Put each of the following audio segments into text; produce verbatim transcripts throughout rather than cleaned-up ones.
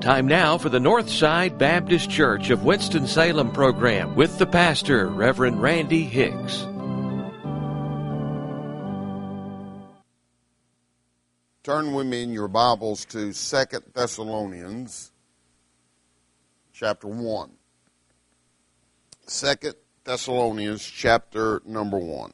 Time now for the Northside Baptist Church of Winston-Salem program with the pastor, Reverend Randy Hicks. Turn with me in your Bibles to Second Thessalonians chapter one. Second Thessalonians chapter number one.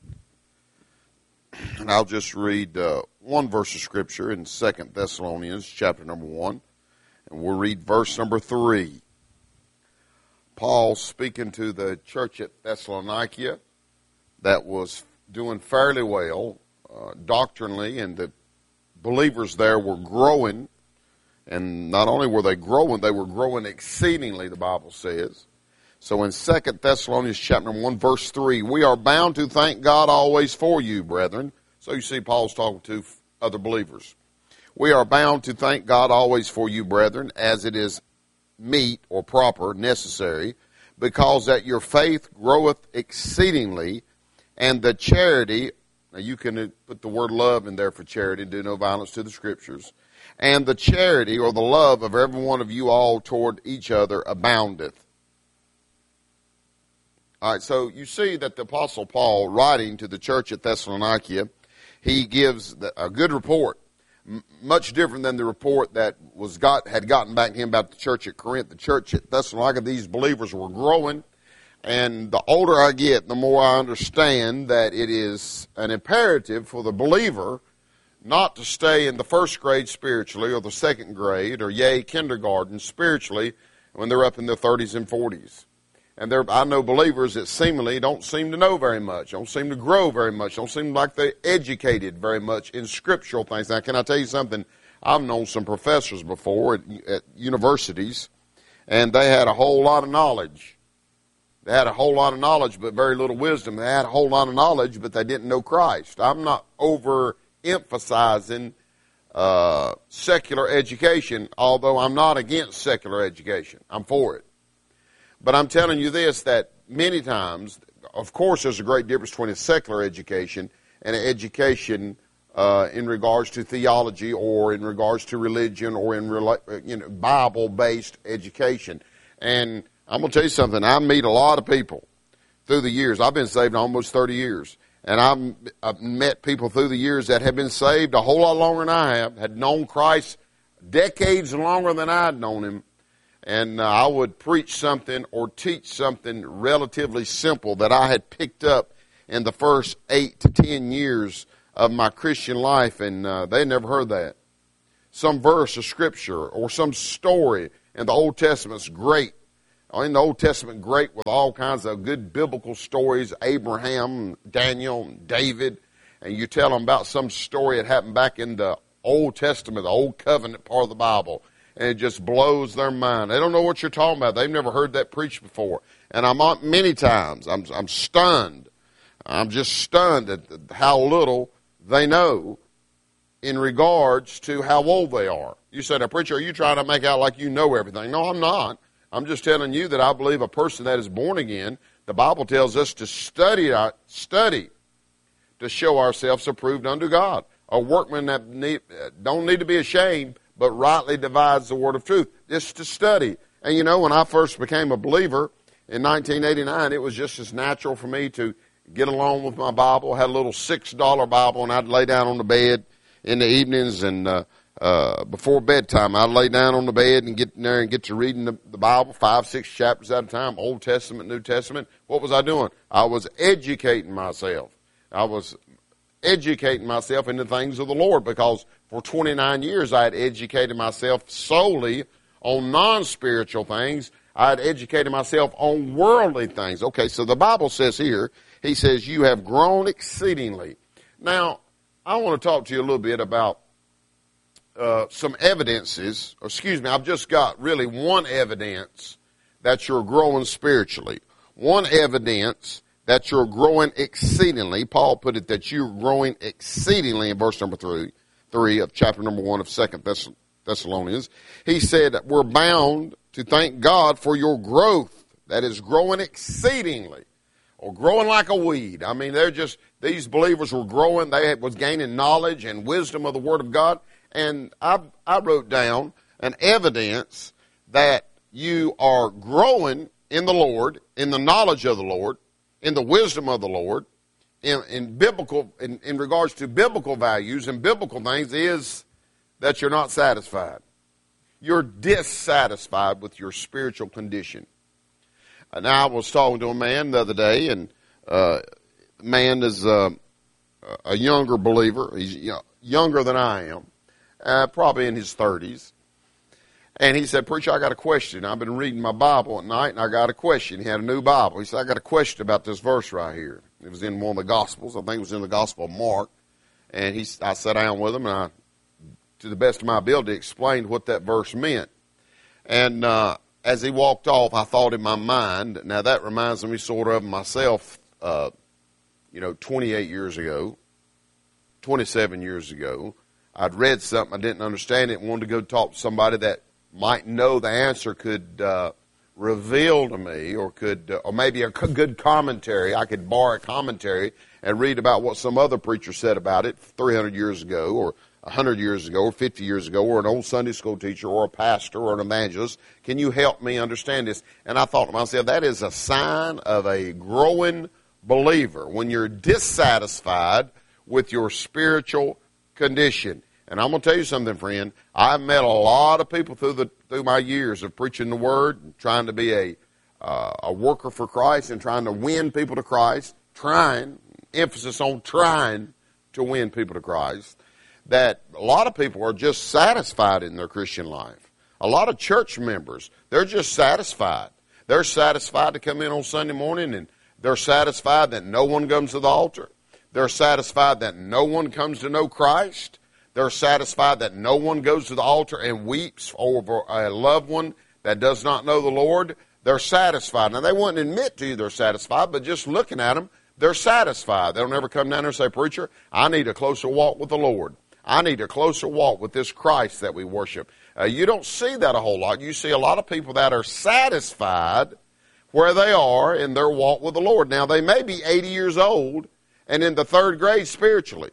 And I'll just read uh, one verse of Scripture in Second Thessalonians chapter number one. And we'll read verse number three. Paul speaking to the church at Thessalonica that was doing fairly well uh, doctrinally, and the believers there were growing. And not only were they growing, they were growing exceedingly, the Bible says. So in Second Thessalonians chapter one, verse three, we are bound to thank God always for you, brethren. So you see Paul's talking to other believers. We are bound to thank God always for you, brethren, as it is meet or proper, necessary, because that your faith groweth exceedingly, and the charity, now you can put the word love in there for charity, do no violence to the Scriptures, and the charity or the love of every one of you all toward each other aboundeth. All right, so you see that the Apostle Paul, writing to the church at Thessalonica, he gives a good report, much different than the report that was got had gotten back to him about the church at Corinth. The church at Thessalonica, these believers were growing, and the older I get, the more I understand that it is an imperative for the believer not to stay in the first grade spiritually or the second grade or, yea, kindergarten spiritually when they're up in their thirties and forties. And there, I know believers that seemingly don't seem to know very much, don't seem to grow very much, don't seem like they're educated very much in scriptural things. Now, can I tell you something? I've known some professors before at, at universities, and they had a whole lot of knowledge. They had a whole lot of knowledge, but very little wisdom. They had a whole lot of knowledge, but they didn't know Christ. I'm not overemphasizing uh, secular education, although I'm not against secular education. I'm for it. But I'm telling you this, that many times, of course, there's a great difference between a secular education and an education uh, in regards to theology or in regards to religion or in you know Bible-based education. And I'm going to tell you something. I meet a lot of people through the years. I've been saved almost thirty years. And I've, I've met people through the years that have been saved a whole lot longer than I have, had known Christ decades longer than I'd known him. And uh, I would preach something or teach something relatively simple that I had picked up in the first eight to ten years of my Christian life, and uh, they never heard that. Some verse of Scripture or some story in the Old Testament's great. In the Old Testament, great with all kinds of good biblical stories, Abraham, Daniel, David, and you tell them about some story that happened back in the Old Testament, the Old Covenant part of the Bible. And it just blows their mind. They don't know what you're talking about. They've never heard that preached before. And I'm on many times, I'm, I'm stunned. I'm just stunned at how little they know in regards to how old they are. You said, now, preacher, are you trying to make out like you know everything? No, I'm not. I'm just telling you that I believe a person that is born again, the Bible tells us to study, study to show ourselves approved unto God. A workman that need, don't need to be ashamed, but rightly divides the word of truth. Just to study. And you know, when I first became a believer in nineteen eighty-nine, it was just as natural for me to get along with my Bible. I had a little six dollar Bible, and I'd lay down on the bed in the evenings, and uh, uh, before bedtime, I'd lay down on the bed and get in there and get to reading the, the Bible, five, six chapters at a time, Old Testament, New Testament. What was I doing? I was educating myself. I was educating myself in the things of the Lord, because for twenty-nine years I had educated myself solely on non-spiritual things. I had educated myself on worldly things. Okay, so the Bible says here, he says, you have grown exceedingly. Now, I want to talk to you a little bit about uh, some evidences. Excuse me, I've just got really one evidence that you're growing spiritually. One evidence that you're growing exceedingly. Paul put it that you're growing exceedingly in verse number three, three of chapter number one of Second Thess- Thessalonians. He said, we're bound to thank God for your growth that is growing exceedingly, or growing like a weed. I mean, they're just, these believers were growing. They was gaining knowledge and wisdom of the Word of God. And I, I wrote down an evidence that you are growing in the Lord, in the knowledge of the Lord, in the wisdom of the Lord, in, in biblical, in, in regards to biblical values and biblical things, is that you're not satisfied. You're dissatisfied with your spiritual condition. And I was talking to a man the other day, and uh, the man is uh, a younger believer. He's you know, younger than I am, uh, probably in his thirties. And he said, "Preacher, I got a question. I've been reading my Bible at night, and I got a question." He had a new Bible. He said, "I got a question about this verse right here." It was in one of the Gospels. I think it was in the Gospel of Mark. And he, I sat down with him, and I, to the best of my ability, explained what that verse meant. And uh, as he walked off, I thought in my mind, now that reminds me sort of myself, uh, you know, twenty-eight years ago, twenty-seven years ago. I'd read something, I didn't understand it, and wanted to go talk to somebody that might know the answer, could uh, reveal to me, or could, uh, or maybe a good commentary. I could borrow a commentary and read about what some other preacher said about it three hundred years ago, or one hundred years ago, or fifty years ago, or an old Sunday school teacher, or a pastor, or an evangelist. Can you help me understand this? And I thought to myself, that is a sign of a growing believer, when you're dissatisfied with your spiritual condition. And I'm going to tell you something, friend. I've met a lot of people through the through my years of preaching the Word, and trying to be a uh, a worker for Christ, and trying to win people to Christ, trying, emphasis on trying to win people to Christ, that a lot of people are just satisfied in their Christian life. A lot of church members, they're just satisfied. They're satisfied to come in on Sunday morning, and they're satisfied that no one comes to the altar. They're satisfied that no one comes to know Christ. They're satisfied that no one goes to the altar and weeps over a loved one that does not know the Lord. They're satisfied. Now, they wouldn't admit to you they're satisfied, but just looking at them, they're satisfied. They don't ever come down there and say, "Preacher, I need a closer walk with the Lord. I need a closer walk with this Christ that we worship." Uh, you don't see that a whole lot. You see a lot of people that are satisfied where they are in their walk with the Lord. Now, they may be eighty years old and in the third grade spiritually,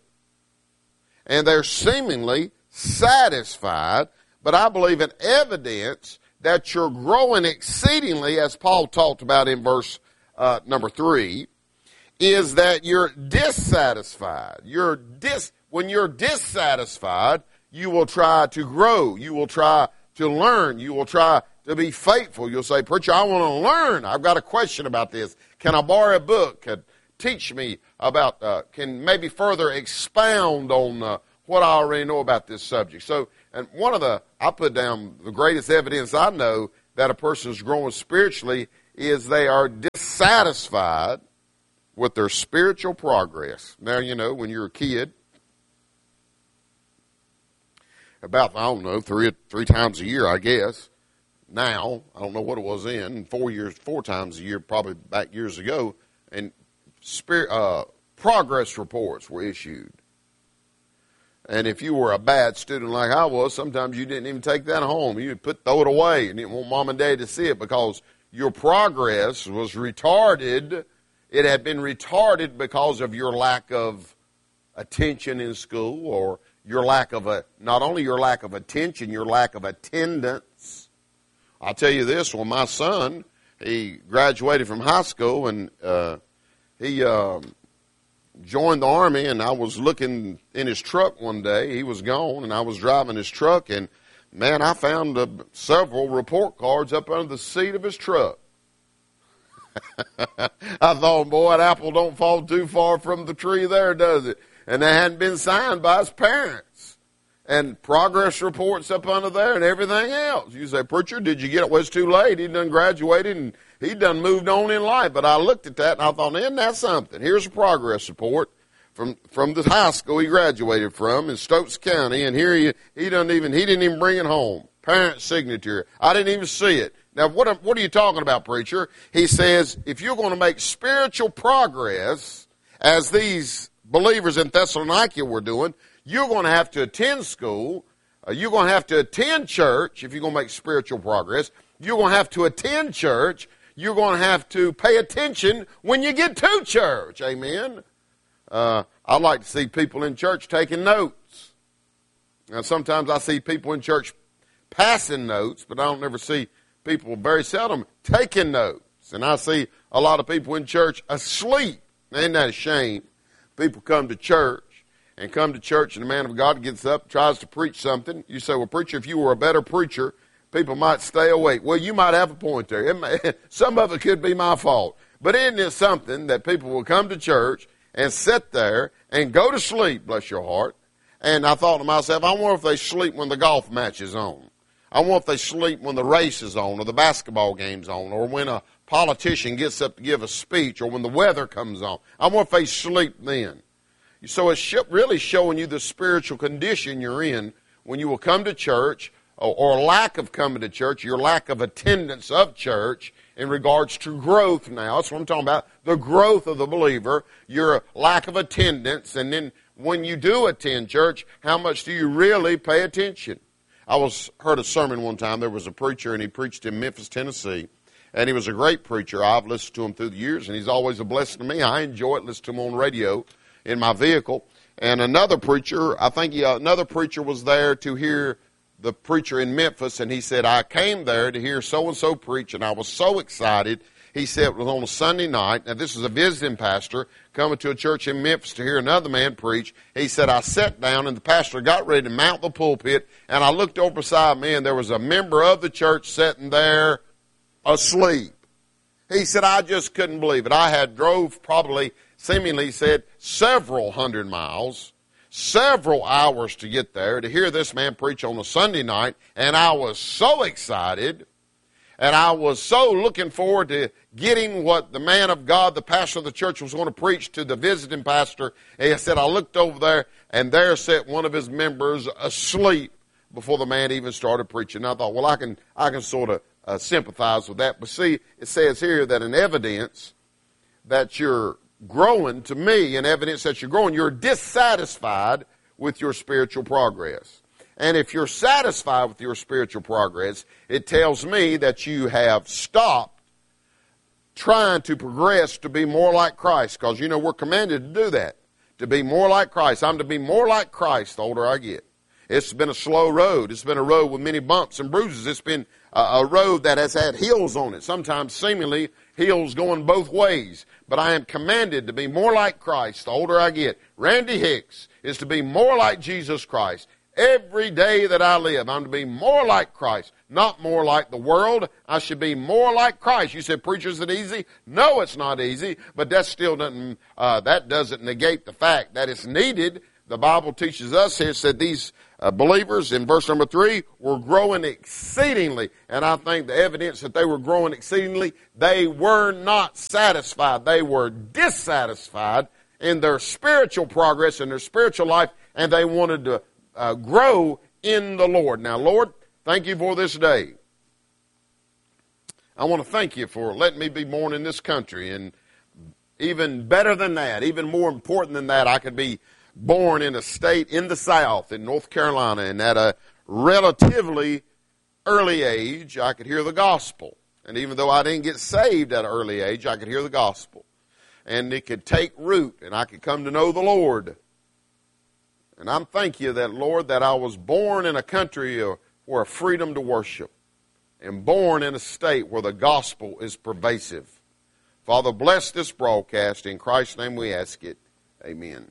and they're seemingly satisfied, but I believe an evidence that you're growing exceedingly, as Paul talked about in verse uh, number three, is that you're dissatisfied. You're dis. When you're dissatisfied, you will try to grow. You will try to learn. You will try to be faithful. You'll say, "Preacher, I want to learn. I've got a question about this. Can I borrow a book? Can teach me about, uh, can maybe further expound on uh, what I already know about this subject." So, and one of the, I put down the greatest evidence I know that a person is growing spiritually is they are dissatisfied with their spiritual progress. Now, you know, when you're a kid, about, I don't know, three three times a year, I guess. Now, I don't know what it was then, four years, four times a year, probably back years ago, and spirit, uh, progress reports were issued. And if you were a bad student like I was, sometimes you didn't even take that home. You'd put throw it away and didn't want mom and dad to see it because your progress was retarded. It had been retarded because of your lack of attention in school, or your lack of a, not only your lack of attention, your lack of attendance. I'll tell you this, well, my son, he graduated from high school, and uh, he uh, joined the Army, and I was looking in his truck one day. He was gone, and I was driving his truck, and, man, I found uh, several report cards up under the seat of his truck. I thought, boy, that apple don't fall too far from the tree there, does it? And they hadn't been signed by his parents. And progress reports up under there and everything else. You say, "Preacher, did you get it?" Well, it's too late. He done graduated and he done moved on in life. But I looked at that and I thought, isn't that something? Here's a progress report from from the high school he graduated from in Stokes County, and here he he doesn't even he didn't even bring it home. Parent signature. I didn't even see it. Now, what what are you talking about, preacher? He says, if you're going to make spiritual progress, as these believers in Thessalonica were doing, you're going to have to attend school. Uh, you're going to have to attend church if you're going to make spiritual progress. You're going to have to attend church. You're going to have to pay attention when you get to church. Amen. Uh, I like to see people in church taking notes. Now, sometimes I see people in church passing notes, but I don't ever see people very seldom taking notes. And I see a lot of people in church asleep. Ain't that a shame? People come to church and come to church, and the man of God gets up and tries to preach something. You say, well, preacher, if you were a better preacher, people might stay awake. Well, you might have a point there. It may, some of it could be my fault. But isn't it something that people will come to church and sit there and go to sleep, bless your heart. And I thought to myself, I wonder if they sleep when the golf match is on. I wonder if they sleep when the race is on or the basketball game's on or when a politician gets up to give a speech or when the weather comes on. I wonder if they sleep then. So it's really showing you the spiritual condition you're in when you will come to church or, or lack of coming to church, your lack of attendance of church in regards to growth now. That's what I'm talking about, the growth of the believer, your lack of attendance, and then when you do attend church, how much do you really pay attention? I was heard a sermon one time. There was a preacher, and he preached in Memphis, Tennessee, and he was a great preacher. I've listened to him through the years, and he's always a blessing to me. I enjoy it, listen to him on radio in my vehicle. And another preacher, I think he, uh, another preacher was there to hear the preacher in Memphis, and he said, I came there to hear so-and-so preach, and I was so excited. He said it was on a Sunday night. Now, this is a visiting pastor coming to a church in Memphis to hear another man preach. He said, I sat down, and the pastor got ready to mount the pulpit, and I looked over beside me, and there was a member of the church sitting there asleep. He said, I just couldn't believe it. I had drove probably, seemingly said, several hundred miles, several hours to get there to hear this man preach on a Sunday night, and I was so excited. And I was so looking forward to getting what the man of God, the pastor of the church, was going to preach to the visiting pastor. And he said, I looked over there, and there sat one of his members asleep before the man even started preaching. And I thought, well, I can I can sort of uh, sympathize with that. But see, it says here that an evidence that you're growing, to me, an evidence that you're growing, you're dissatisfied with your spiritual progress. And if you're satisfied with your spiritual progress, it tells me that you have stopped trying to progress to be more like Christ. Because, you know, we're commanded to do that, to be more like Christ. I'm to be more like Christ the older I get. It's been a slow road. It's been a road with many bumps and bruises. It's been a, a road that has had hills on it, sometimes seemingly hills going both ways. But I am commanded to be more like Christ the older I get. Randy Hicks is to be more like Jesus Christ. Every day that I live, I'm to be more like Christ, not more like the world. I should be more like Christ. You said, preacher, is it easy? No, it's not easy, but that still doesn't, uh, that doesn't negate the fact that it's needed. The Bible teaches us here, said these uh, believers in verse number three were growing exceedingly. And I think the evidence that they were growing exceedingly, they were not satisfied. They were dissatisfied in their spiritual progress, in their spiritual life, and they wanted to Uh, grow in the Lord. Now, Lord, thank you for this day. I want to thank you for letting me be born in this country. And even better than that, even more important than that, I could be born in a state in the South, in North Carolina, and at a relatively early age, I could hear the gospel. And even though I didn't get saved at an early age, I could hear the gospel. And it could take root, and I could come to know the Lord. And I'm thank you that, Lord, that I was born in a country where freedom to worship and born in a state where the gospel is pervasive. Father, bless this broadcast. In Christ's name we ask it. Amen.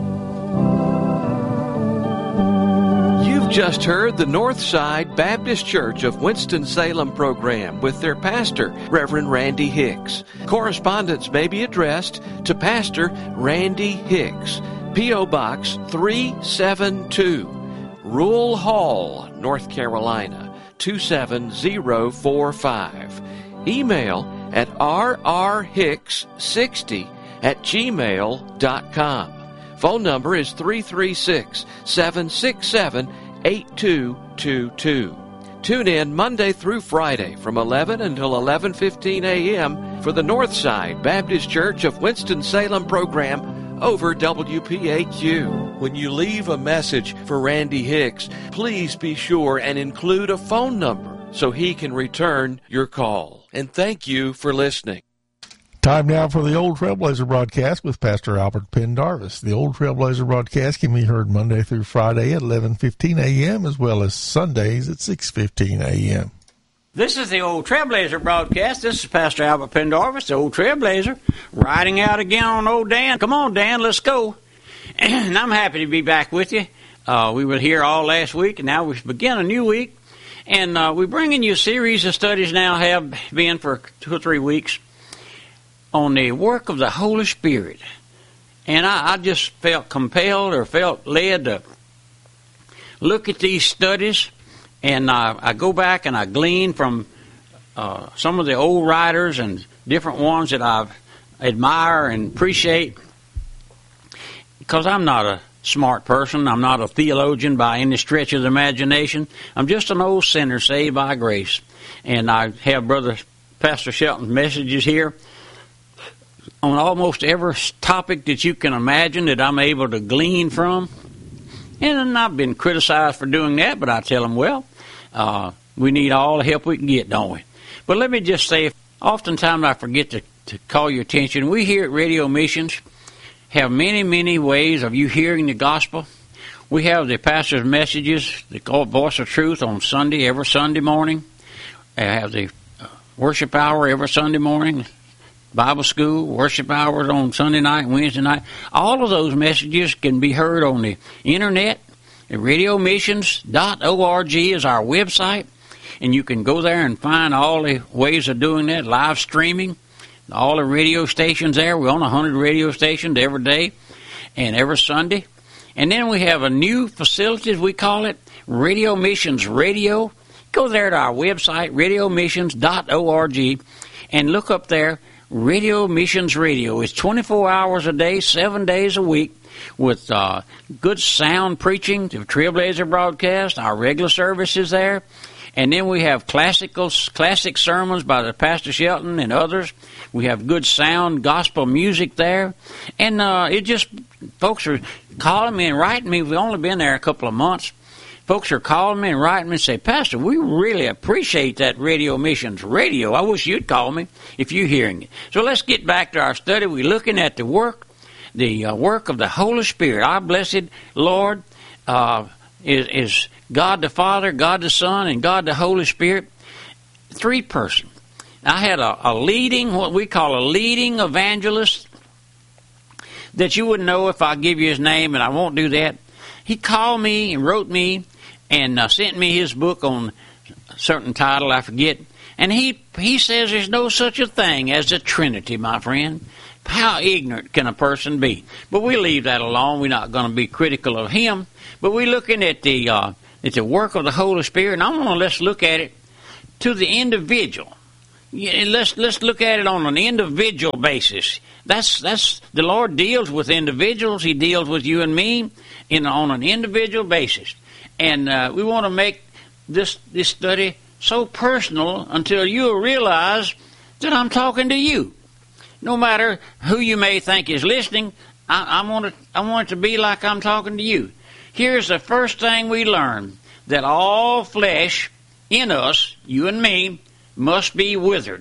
You've just heard the Northside Baptist Church of Winston-Salem program with their pastor, Reverend Randy Hicks. Correspondence may be addressed to Pastor Randy Hicks, P O. Box three seven two, Rule Hall, North Carolina, two seven zero four five. Email at r r hicks sixty at gmail dot com. Phone number is three three six, seven six seven, eight two two two. Tune in Monday through Friday from eleven until eleven fifteen a.m. for the Northside Baptist Church of Winston-Salem program over W P A Q. When you leave a message for Randy Hicks, please be sure and include a phone number so he can return your call. And thank you for listening. Time now for the Old Trailblazer broadcast with Pastor Albert Pendarvis. The Old Trailblazer broadcast can be heard Monday through Friday at eleven fifteen a.m. as well as Sundays at six fifteen a.m. This is the Old Trailblazer broadcast. This is Pastor Albert Pendarvis, the Old Trailblazer, riding out again on old Dan. Come on, Dan, let's go. And I'm happy to be back with you. Uh, we were here all last week, and now we begin a new week. And uh, we're bringing you a series of studies now, have been for two or three weeks, on the work of the Holy Spirit. And I, I just felt compelled or felt led to look at these studies, and uh, I go back and I glean from uh, some of the old writers and different ones that I admire and appreciate, because I'm not a smart person. I'm not a theologian by any stretch of the imagination. I'm just an old sinner saved by grace. And I have Brother Pastor Shelton's messages here on almost every topic that you can imagine that I'm able to glean from. And I've been criticized for doing that, but I tell them, well, uh, we need all the help we can get, don't we? But let me just say, oftentimes I forget to, to call your attention. We here at Radio Missions have many, many ways of you hearing the gospel. We have the pastor's messages, the Voice of Truth on Sunday, every Sunday morning. I have the worship hour every Sunday morning. Bible school, worship hours on Sunday night and Wednesday night. All of those messages can be heard on the internet. radio missions dot org is our website, and you can go there and find all the ways of doing that, live streaming, all the radio stations there. We're on one hundred radio stations every day and every Sunday. And then we have a new facility, as we call it, Radio Missions Radio. Go there to our website, radio missions dot org, and look up there, Radio Missions Radio. It's twenty-four hours a day, seven days a week, with uh, good sound preaching, the Trailblazer broadcast, our regular services there. And then we have classical, classic sermons by the Pastor Shelton and others. We have good sound gospel music there. And uh, it just, folks are calling me and writing me. We've only been there a couple of months. Folks are calling me and writing me and say, Pastor, we really appreciate that Radio Missions Radio. I wish you'd call me if you're hearing it. So let's get back to our study. We're looking at the work, the uh, work of the Holy Spirit. Our blessed Lord uh, is, is God the Father, God the Son, and God the Holy Spirit. Three person. I had a, a leading, what we call a leading evangelist, that you wouldn't know if I give you his name, and I won't do that. He called me and wrote me and uh, sent me his book on a certain title, I forget. And he he says there's no such a thing as the Trinity, my friend. How ignorant can a person be? But we leave that alone. We're not going to be critical of him. But we're looking at the uh, at the work of the Holy Spirit, and I want to let's look at it to the individual. Yeah, let's let's look at it on an individual basis. That's that's the Lord deals with individuals. He deals with you and me in on an individual basis, and uh, we want to make this this study so personal until you realize that I'm talking to you. No matter who you may think is listening, I, I want it I want it to be like I'm talking to you. Here's the first thing we learn: that all flesh in us, you and me, must be withered.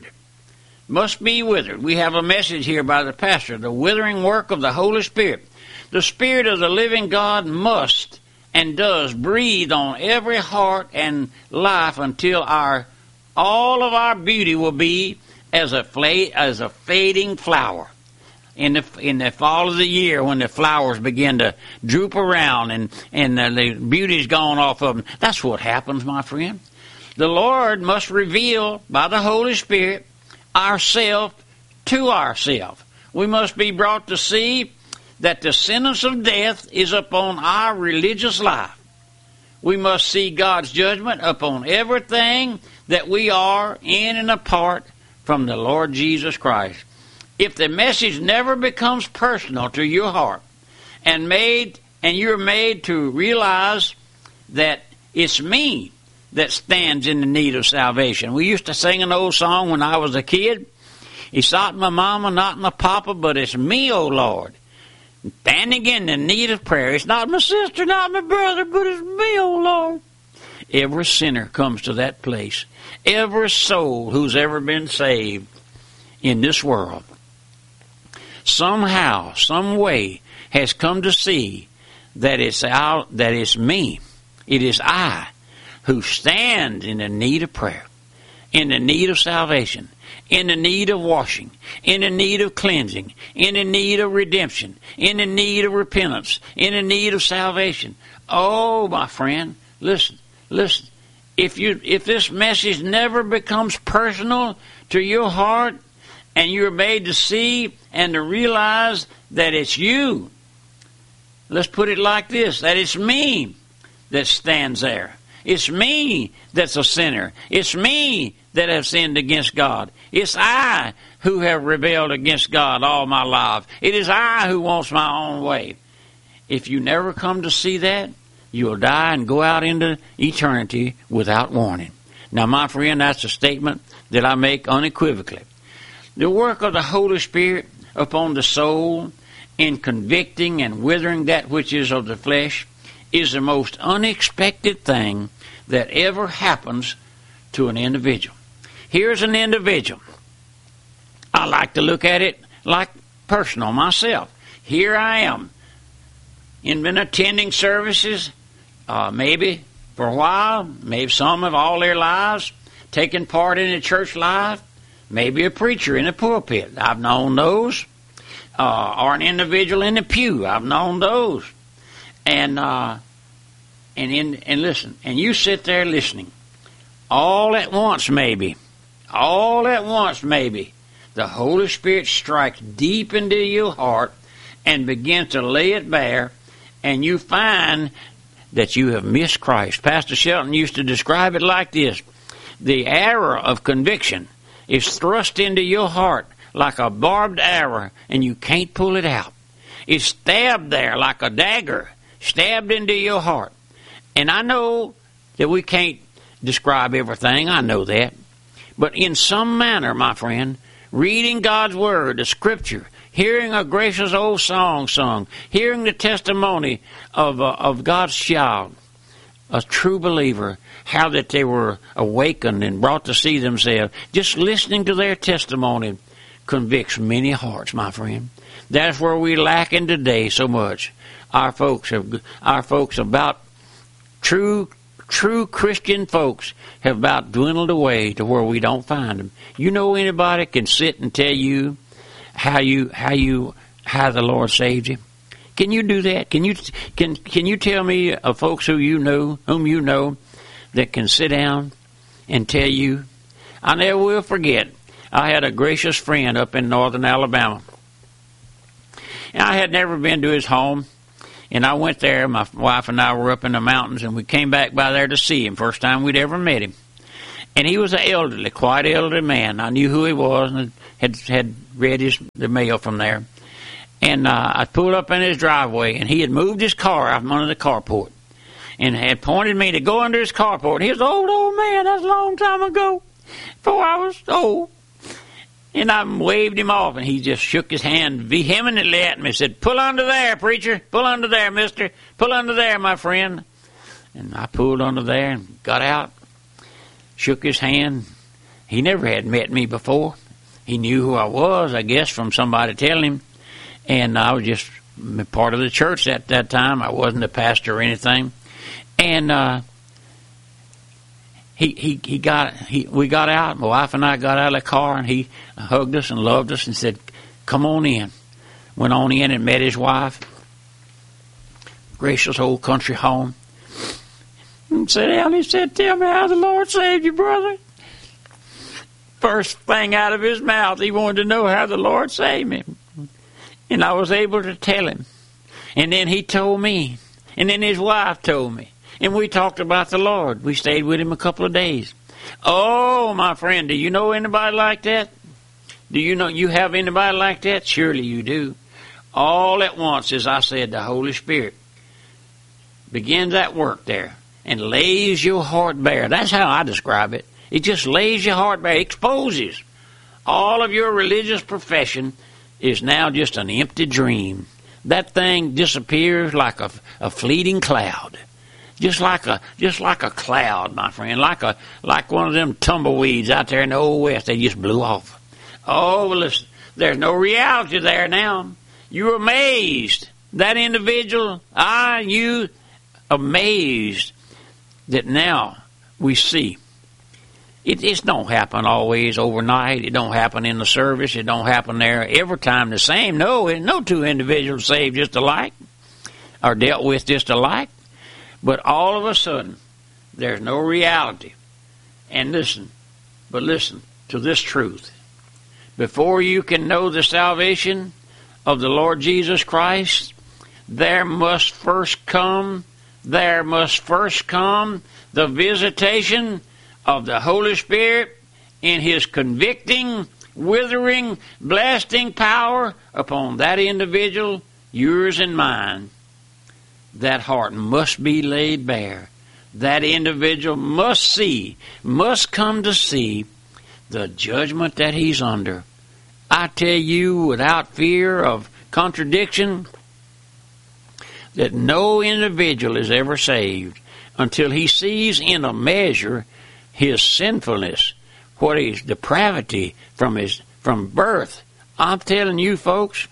Must be withered. We have a message here by the pastor, the withering work of the Holy Spirit. The Spirit of the living God must and does breathe on every heart and life until our all of our beauty will be as a fla- as a fading flower. In the in the fall of the year, when the flowers begin to droop around and and uh, the beauty's gone off of them, that's what happens, my friend. The Lord must reveal by the Holy Spirit ourself to ourself. We must be brought to see that the sentence of death is upon our religious life. We must see God's judgment upon everything that we are in and apart from the Lord Jesus Christ. If the message never becomes personal to your heart and made and you're made to realize that it's me that stands in the need of salvation. We used to sing an old song when I was a kid. It's not my mama, not my papa, but it's me, O Lord, standing in the need of prayer. It's not my sister, not my brother, but it's me, O Lord. Every sinner comes to that place. Every soul who's ever been saved in this world somehow, some way, has come to see that it's out, that it's me, it is I, who stand in the need of prayer, in the need of salvation, in the need of washing, in the need of cleansing, in the need of redemption, in the need of repentance, in the need of salvation. Oh, my friend, listen, listen. If you, if this message never becomes personal to your heart, and you're made to see and to realize that it's you, let's put it like this, that it's me that stands there. It's me that's a sinner. It's me that have sinned against God. It's I who have rebelled against God all my life. It is I who wants my own way. If you never come to see that, you'll die and go out into eternity without warning. Now, my friend, that's a statement that I make unequivocally. The work of the Holy Spirit upon the soul in convicting and withering that which is of the flesh is the most unexpected thing that ever happens to an individual. Here's an individual. I like to look at it like personal myself. Here I am. And been attending services, uh, maybe for a while, maybe some of all their lives, taking part in the church life, maybe a preacher in the pulpit. I've known those. Uh, or an individual in the pew. I've known those. And uh, and in and listen, and you sit there listening. All at once, maybe, all at once, maybe, the Holy Spirit strikes deep into your heart and begins to lay it bare, and you find that you have missed Christ. Pastor Shelton used to describe it like this. The arrow of conviction is thrust into your heart like a barbed arrow, and you can't pull it out. It's stabbed there like a dagger, stabbed into your heart. And I know that we can't describe everything. I know that. But in some manner, my friend, reading God's Word, the Scripture, hearing a gracious old song sung, hearing the testimony of, uh, of God's child, a true believer, how that they were awakened and brought to see themselves, just listening to their testimony convicts many hearts, my friend. That's where we lack in today so much. Our folks have, our folks about true, true Christian folks have about dwindled away to where we don't find them. You know anybody can sit and tell you how you, how you, how the Lord saved you? Can you do that? Can you, can, can you tell me of folks who you know, whom you know, that can sit down and tell you? I never will forget. I had a gracious friend up in northern Alabama. And I had never been to his home. And I went there. My wife and I were up in the mountains, and we came back by there to see him. First time we'd ever met him. And he was an elderly, quite elderly man. I knew who he was and had had read his the mail from there. And uh, I pulled up in his driveway, and he had moved his car out from under the carport and had pointed me to go under his carport. He was an old, old man. That's a long time ago, before I was old. And I waved him off, and he just shook his hand vehemently at me and said, "Pull under there, preacher. Pull under there, mister. Pull under there, my friend." And I pulled under there and got out, shook his hand. He never had met me before. He knew who I was, I guess, from somebody telling him. And I was just part of the church at that time. I wasn't a pastor or anything. And uh, he he he got he we got out. My wife and I got out of the car, and he hugged us and loved us and said, "Come on in." Went on in and met his wife. Gracious old country home. And sat down. He said, "Tell me how the Lord saved you, brother." First thing out of his mouth, he wanted to know how the Lord saved me. And I was able to tell him. And then he told me. And then his wife told me. And we talked about the Lord. We stayed with him a couple of days. Oh, my friend, do you know anybody like that? Do you know you have anybody like that? Surely you do. All at once, as I said, the Holy Spirit begins that work there and lays your heart bare. That's how I describe it. It just lays your heart bare, exposes all of your religious profession is now just an empty dream. That thing disappears like a, a fleeting cloud, just like a just like a cloud, my friend, like a like one of them tumbleweeds out there in the old west. They just blew off. Oh, well, listen, There's no reality there now. You're amazed. That individual, I, you, amazed that now we see. It, it don't happen always overnight. It don't happen in the service. It don't happen there every time the same. No, no two individuals saved just alike or dealt with just alike. But all of a sudden, there's no reality. And listen, but listen to this truth. Before you can know the salvation of the Lord Jesus Christ, there must first come, there must first come the visitation of the Holy Spirit in His convicting, withering, blasting power upon that individual, yours and mine. That heart must be laid bare. That individual must see, must come to see the judgment that he's under. I tell you without fear of contradiction that no individual is ever saved until he sees in a measure his sinfulness, what his depravity from his from birth. I'm telling you, folks,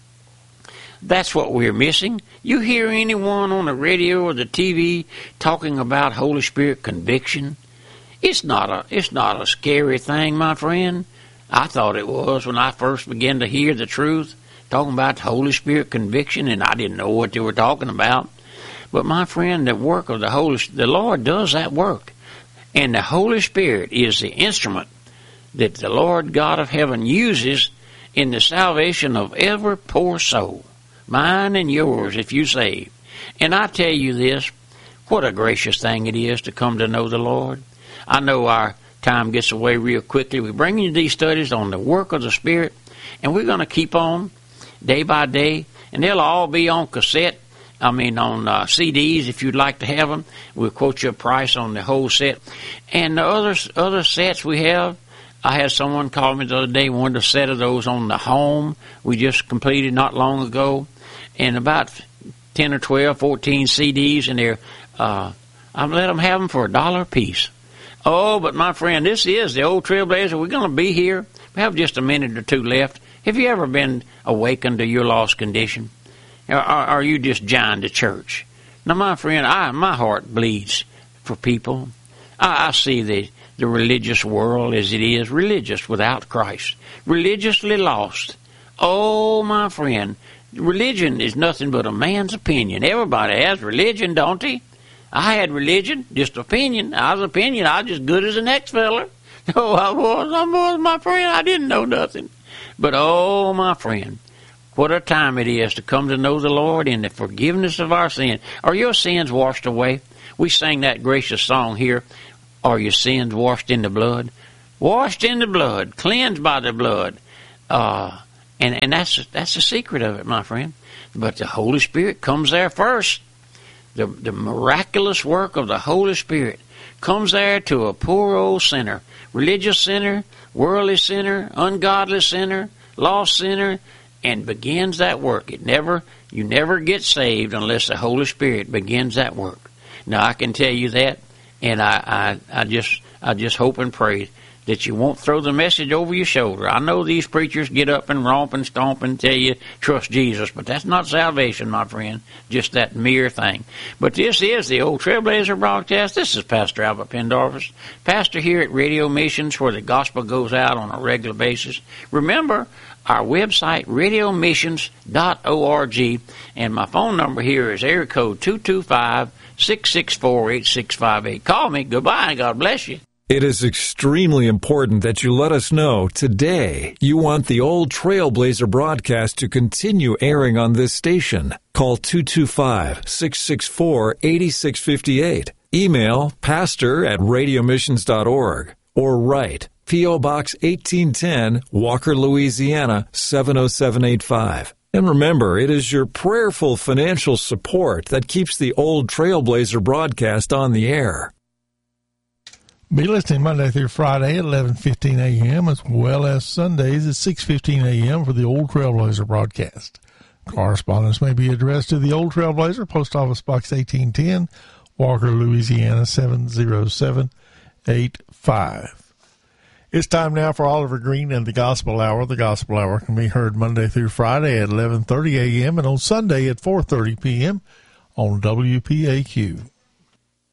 that's what we're missing. You hear anyone on the radio or the T V talking about Holy Spirit conviction? It's not a it's not a scary thing, my friend. I thought it was when I first began to hear the truth, talking about Holy Spirit conviction, and I didn't know what they were talking about. But my friend, the work of the Holy the Lord does that work. And the Holy Spirit is the instrument that the Lord God of heaven uses in the salvation of every poor soul, mine and yours, if you save. And I tell you this, what a gracious thing it is to come to know the Lord. I know our time gets away real quickly. We bring you these studies on the work of the Spirit, and we're going to keep on day by day, and they'll all be on cassette. I mean, on uh, C Ds, if you'd like to have them. We'll quote you a price on the whole set. And the other, other sets we have, I had someone call me the other day, wanted a set of those on the home we just completed not long ago. And about ten or twelve, fourteen C Ds in there. Uh, I've let them have them for a dollar a piece. Oh, but my friend, this is the old Trailblazer. We're going to be here. We have just a minute or two left. Have you ever been awakened to your lost condition? Or are you just joined the church? Now, my friend, I my heart bleeds for people. I, I see the, the religious world as it is, religious without Christ, religiously lost. Oh, my friend, religion is nothing but a man's opinion. Everybody has religion, don't he? I had religion, just opinion. I was opinion. I was just good as the next fella. Oh, I was, I was, my friend. I didn't know nothing. But, oh, my friend, what a time it is to come to know the Lord in the forgiveness of our sin. Are your sins washed away? We sang that gracious song here. Are your sins washed in the blood? Washed in the blood, cleansed by the blood. Uh, and and that's, that's the secret of it, my friend. But the Holy Spirit comes there first. The, the miraculous work of the Holy Spirit comes there to a poor old sinner, religious sinner, worldly sinner, ungodly sinner, lost sinner, and begins that work. It never, you never get saved unless the Holy Spirit begins that work. Now I can tell you that, and I, I, I just, I just hope and pray that you won't throw the message over your shoulder. I know these preachers get up and romp and stomp and tell you, trust Jesus, but that's not salvation, my friend, just that mere thing. But this is the Old Trailblazer broadcast. This is Pastor Albert Pendarvis, pastor here at Radio Missions, where the gospel goes out on a regular basis. Remember, our website, radio missions dot org, and my phone number here is area code two two five, six six four, eight six five eight. Call me. Goodbye, and God bless you. It is extremely important that you let us know today you want the Old Trailblazer broadcast to continue airing on this station. Call two two five, six six four, eight six five eight. Email pastor at radio missions dot org or write P O. Box eighteen ten, Walker, Louisiana, seven oh seven eight five. And remember, it is your prayerful financial support that keeps the Old Trailblazer broadcast on the air. Be listening Monday through Friday at eleven fifteen a.m. as well as Sundays at six fifteen a.m. for the Old Trailblazer broadcast. Correspondence may be addressed to the Old Trailblazer, Post Office Box eighteen ten, Walker, Louisiana, seven oh seven eight five. It's time now for Oliver Green and the Gospel Hour. The Gospel Hour can be heard Monday through Friday at eleven thirty a.m. and on Sunday at four thirty p.m. on W P A Q.